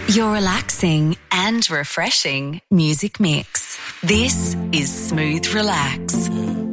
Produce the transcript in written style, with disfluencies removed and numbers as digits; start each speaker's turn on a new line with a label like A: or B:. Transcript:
A: Your relaxing and refreshing music mix. This is Smooth Relax.